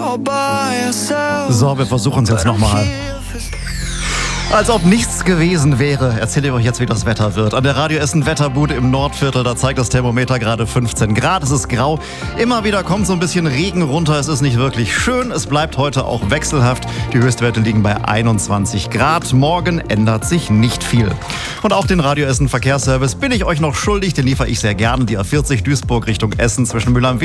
So, wir versuchen es jetzt nochmal. Als ob nichts gewesen wäre, erzähle ich euch jetzt, wie das Wetter wird. An der Radio Essen Wetterbude im Nordviertel, da zeigt das Thermometer gerade 15 Grad. Es ist grau. Immer wieder kommt so ein bisschen Regen runter. Es ist nicht wirklich schön. Es bleibt heute auch wechselhaft. Die Höchstwerte liegen bei 21 Grad. Morgen ändert sich nicht viel. Und auch den Radio Essen Verkehrsservice bin ich euch noch schuldig. Den liefere ich sehr gerne. Die A40 Duisburg Richtung Essen zwischen Müller am